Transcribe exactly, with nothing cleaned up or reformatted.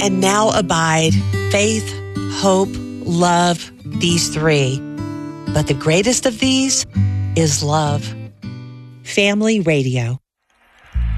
And now abide faith, hope, love, these three. But the greatest of these is love. Family Radio.